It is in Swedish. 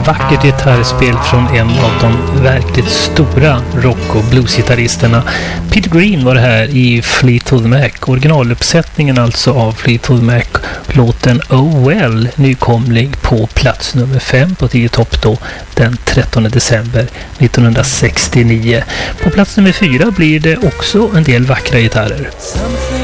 vackert gitarrspel från en av de verkligt stora rock- och bluesgitarristerna. Peter Green var det här i Fleetwood Mac. Originaluppsättningen alltså av Fleetwood Mac. Låten Oh Well, nykomling på plats nummer 5 på 10 topp då den 13 december 1969. På plats nummer 4 blir det också en del vackra gitarrer.